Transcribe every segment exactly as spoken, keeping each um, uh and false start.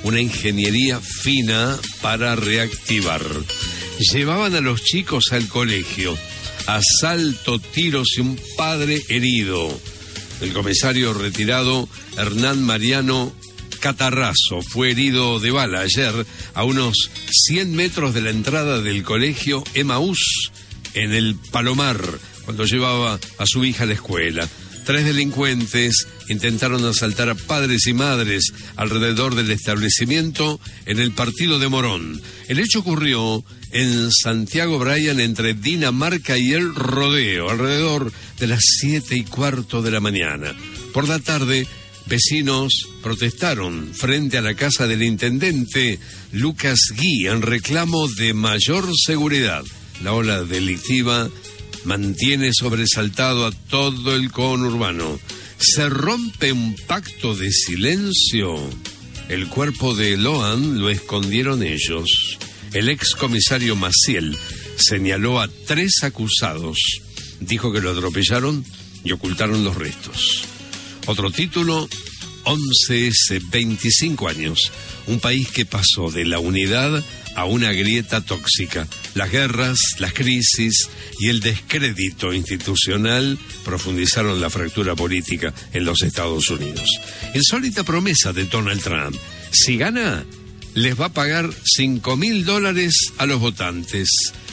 una ingeniería fina para reactivar. Llevaban a los chicos al colegio. Asalto, tiros y un padre herido. El comisario retirado Hernán Mariano Catarrazo fue herido de bala ayer a unos cien metros de la entrada del colegio Emaús en el Palomar, cuando llevaba a su hija a la escuela. Tres delincuentes intentaron asaltar a padres y madres alrededor del establecimiento en el partido de Morón. El hecho ocurrió en Santiago Bryan, entre Dinamarca y El Rodeo, alrededor de las siete y cuarto de la mañana. Por la tarde, vecinos protestaron frente a la casa del intendente Lucas Gui en reclamo de mayor seguridad. La ola delictiva mantiene sobresaltado a todo el conurbano. ¿Se rompe un pacto de silencio? El cuerpo de Loan lo escondieron ellos. El excomisario Maciel señaló a tres acusados. Dijo que lo atropellaron y ocultaron los restos. Otro título, once ese, veinticinco años. Un país que pasó de la unidad a una grieta tóxica. Las guerras, las crisis y el descrédito institucional profundizaron la fractura política en los Estados Unidos. Insólita promesa de Donald Trump. Si gana, les va a pagar cinco mil dólares a los votantes.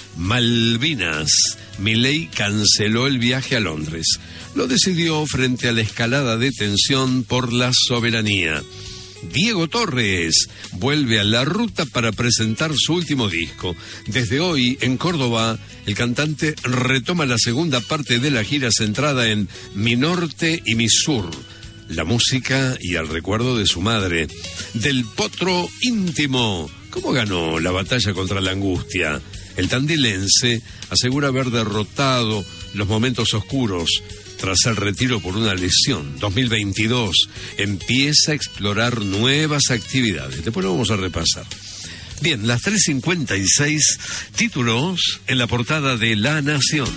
Malvinas. Milei canceló el viaje a Londres. Lo decidió frente a la escalada de tensión por la soberanía. Diego Torres vuelve a la ruta para presentar su último disco. Desde hoy, en Córdoba, el cantante retoma la segunda parte de la gira centrada en Mi Norte y Mi Sur, la música y el recuerdo de su madre. Del Potro Íntimo, ¿cómo ganó la batalla contra la angustia? El tandilense asegura haber derrotado los momentos oscuros tras el retiro por una lesión. dos mil veintidós empieza a explorar nuevas actividades. Después lo vamos a repasar. Bien, las tres cincuenta y seis, títulos en la portada de La Nación.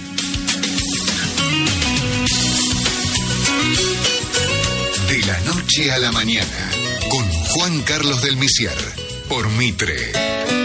De la noche a la mañana, con Juan Carlos del Misier, por Mitre.